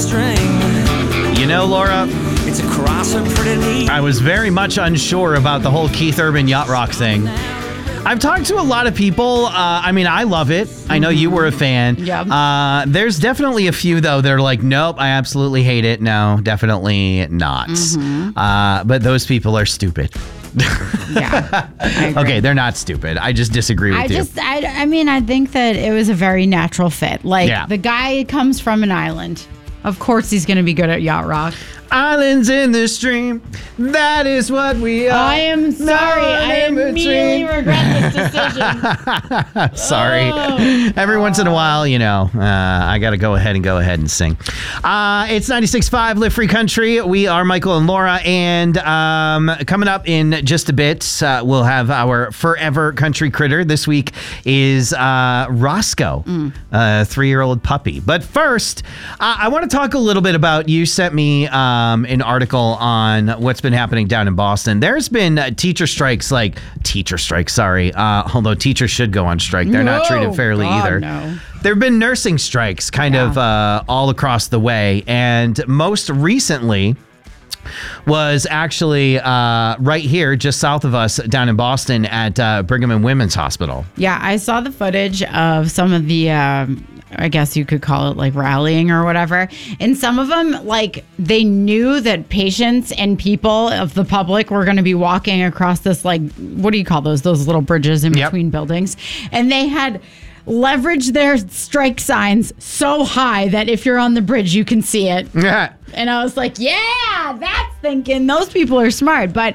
You know, Laura, It's a crosser pretty neat. I was very much unsure about the whole Keith Urban yacht rock thing. I've talked to a lot of people. I love it. I know you were a fan. Yeah. There's definitely a few, though, that are like, nope, I absolutely hate it. No, definitely not. But those people are stupid. Yeah. I agree. Okay, they're not stupid. I just disagree with you. I think that it was a very natural fit. Like, Yeah. the guy comes from an island. Of course he's going to be good at yacht rock. Islands in the stream, that is what we are. I am sorry. I immediately regret this decision. Sorry. Every once in a while, I got to go ahead and sing. It's 96.5 Live Free Country. We are Michael and Laura, and coming up in just a bit, we'll have our forever country critter. This week is Roscoe, a 3-year-old puppy. But first, I want to talk a little bit about, you sent me an article on what's been happening down in Boston. There's been teacher strikes, although teachers should go on strike. They're not treated fairly either. No. There have been nursing strikes kind of all across the way. And most recently was actually right here, just south of us down in Boston at Brigham and Women's Hospital. Yeah, I saw the footage of some of the, I guess you could call it like rallying or whatever. And some of them, like, they knew that patients and people of the public were going to be walking across this, like, what do you call those little bridges in between buildings. And they had leveraged their strike signs so high that if you're on the bridge, you can see it. Yeah. And I was like, yeah, that's thinking. Those people are smart. But,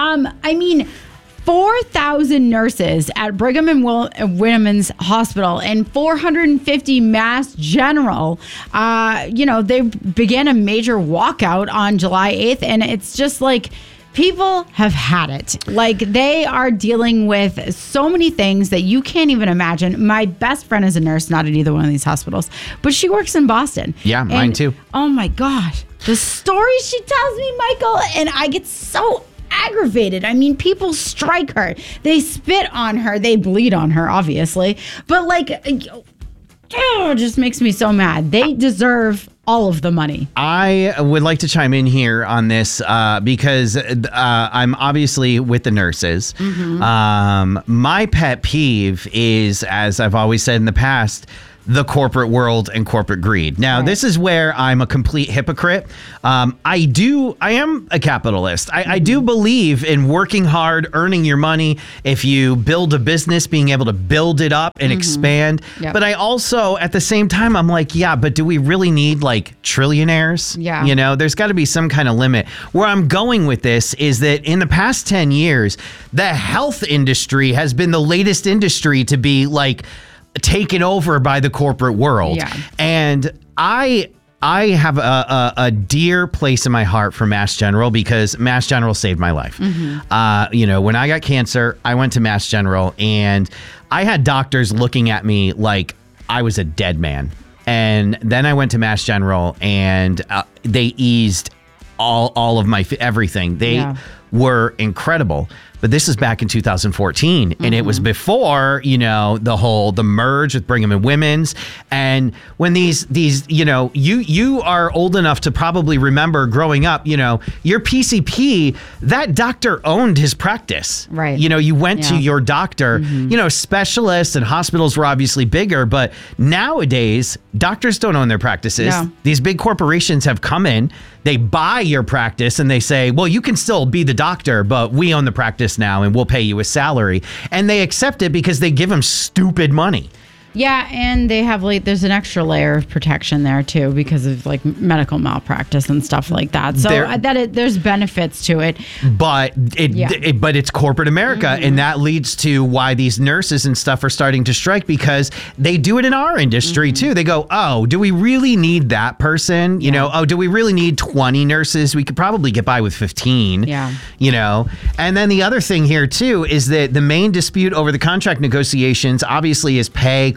4,000 nurses at Brigham and Women's Hospital and 450 Mass General, they began a major walkout on July 8th. And it's just like, people have had it. Like, they are dealing with so many things that you can't even imagine. My best friend is a nurse, not at either one of these hospitals, but she works in Boston. Yeah, mine too. Oh my God. The stories she tells me, Michael, and I get so aggravated. I mean, people strike her. They spit on her. They bleed on her, obviously. But it just makes me so mad. They deserve all of the money. I would like to chime in here on this because I'm obviously with the nurses. My pet peeve is, as I've always said in the past, the corporate world and corporate greed. Now, This is where I'm a complete hypocrite. I am a capitalist. I do believe in working hard, earning your money. If you build a business, being able to build it up and expand. Yep. But I also, at the same time, I'm like, yeah, but do we really need like trillionaires? Yeah. There's got to be some kind of limit. Where I'm going with this is that in the past 10 years, the health industry has been the latest industry to be like taken over by the corporate world. Yeah. And I have a dear place in my heart for Mass General because Mass General saved my life. When I got cancer, I went to Mass General and I had doctors looking at me like I was a dead man. And then I went to Mass General and they eased all of my everything. They were incredible. But this is back in 2014, and it was before, the merge with Brigham and Women's. And when these you are old enough to probably remember growing up, your PCP, that doctor owned his practice. Right. You went to your doctor, specialists and hospitals were obviously bigger, but nowadays doctors don't own their practices. No. These big corporations have come in, they buy your practice and they say, well, you can still be the doctor, but we own the practice now and we'll pay you a salary. And they accept it because they give them stupid money. Yeah, and they have there's an extra layer of protection there too because of medical malpractice and stuff like that. So there's benefits to it. But but it's corporate America, and that leads to why these nurses and stuff are starting to strike because they do it in our industry too. They go, oh, do we really need that person? Do we really need 20 nurses? We could probably get by with 15. Yeah. And then the other thing here too is that the main dispute over the contract negotiations obviously is pay, cost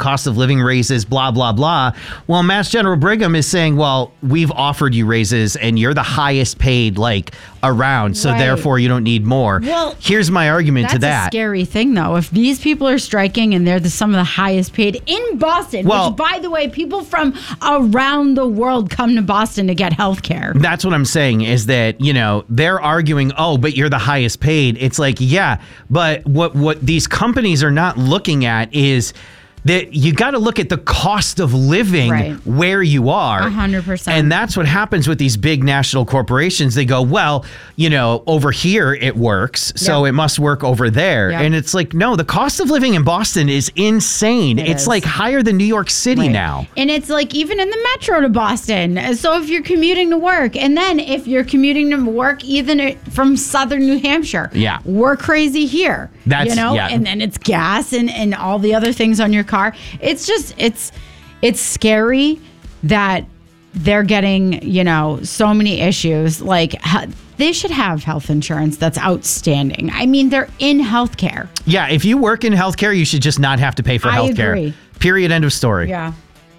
cost of living raises, blah, blah, blah. Well, Mass General Brigham is saying, well, we've offered you raises and you're the highest paid like around. So Right. therefore you don't need more. Well, here's my argument to That's a that. scary thing, though. If these people are striking and they're some of the highest paid in Boston, Well- which, by the way, people from around the world come to Boston to get health care. That's what I'm saying is that, you know, they're arguing, oh, but you're the highest paid. It's like, yeah, but what these companies are not looking at is that you got to look at the cost of living Right. where you are. 100%. And that's what happens with these big national corporations. They go, well, you know, over here it works, so Yep. it must work over there. Yep. And it's like, no, the cost of living in Boston is insane. It's is. like higher than New York City Right. now. And it's like even in the metro to Boston. So if you're commuting to work, and then if you're commuting to work even from southern New Hampshire, Yeah. we're crazy here. That's- you know, yeah. and then it's gas and all the other things on your car. It's just it's scary that they're getting, you know, so many issues. Like they should have health insurance that's outstanding. I mean, they're in healthcare. Yeah, if you work in healthcare, you should just not have to pay for I healthcare. agree. Period. End of story. Yeah.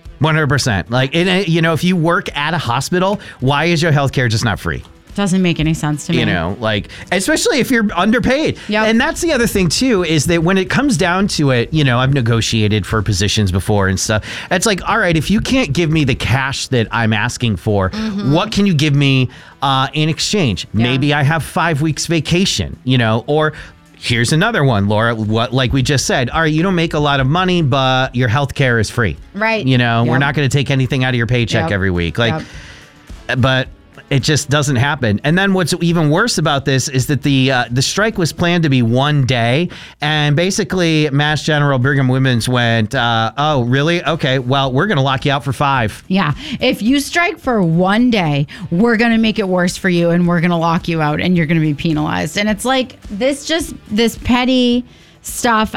100%. Like, you know, if you work at a hospital, why is your healthcare just not free? Doesn't make any sense to me. You know, like, especially if you're underpaid. Yep. And that's the other thing, too, is that when it comes down to it, you know, I've negotiated for positions before and stuff. It's like, all right, if you can't give me the cash that I'm asking for, what can you give me in exchange? Maybe I have 5 weeks vacation, you know, or here's another one, Laura, what, like we just said, all right, you don't make a lot of money, but your health care is free. Right. You know, we're Yep. not going to take anything out of your paycheck Yep. every week. Like, Yep. but it just doesn't happen. And then what's even worse about this is that the strike was planned to be 1 day, and basically Mass General Brigham Women's went, oh, really? Okay, well, we're going to lock you out for 5. Yeah. If you strike for 1 day, we're going to make it worse for you and we're going to lock you out and you're going to be penalized. And it's like this petty stuff.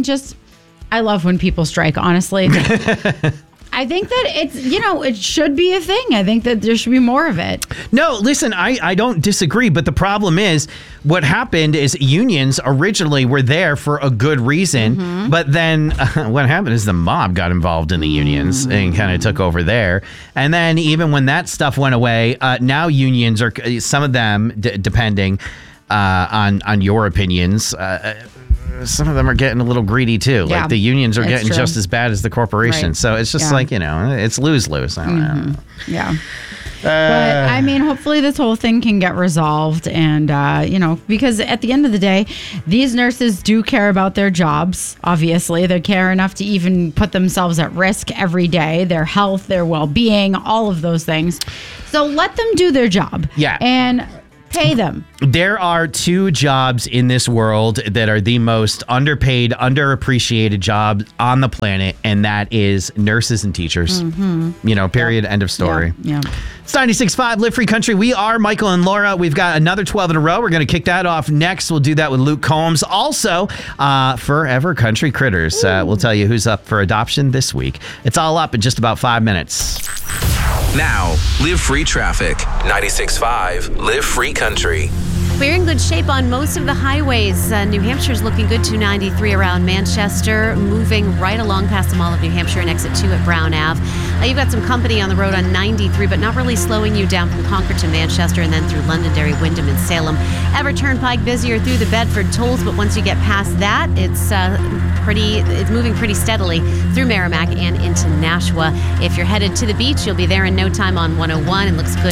I love when people strike, honestly. I think that it's, you know, it should be a thing. I think that there should be more of it. No, listen, I don't disagree, but the problem is what happened is unions originally were there for a good reason, but then what happened is the mob got involved in the unions and kind of took over there. And then even when that stuff went away, now unions are, some of them, depending on your opinions, some of them are getting a little greedy too. Yeah, like the unions are it's getting true. just as bad as the corporation. Right. So it's just Yeah. like, you know, it's lose-lose. I don't know. Yeah. But I mean, hopefully this whole thing can get resolved. And, you know, because at the end of the day, these nurses do care about their jobs. Obviously, they care enough to even put themselves at risk every day, their health, their well-being, all of those things. So let them do their job. Yeah. And pay them. There are 2 jobs in this world that are the most underpaid, underappreciated jobs on the planet, and that is nurses and teachers. You know, period, end of story. Yeah. It's 96.5 Live Free Country. We are Michael and Laura. We've got another 12 in a row. We're going to kick that off next. We'll do that with Luke Combs. Also, Forever Country Critters. We'll tell you who's up for adoption this week. It's all up in just about 5 minutes. Now, Live Free Traffic. 96.5 Live Free Country. We're in good shape on most of the highways. New Hampshire's looking good. 293 around Manchester, moving right along past the Mall of New Hampshire and exit 2 at Brown Ave. You've got some company on the road on 93, but not really slowing you down from Concord to Manchester and then through Londonderry, Wyndham, and Salem. Everett Turnpike busier through the Bedford tolls, but once you get past that, it's moving pretty steadily through Merrimack and into Nashua. If you're headed to the beach, you'll be there in no time on 101 and looks good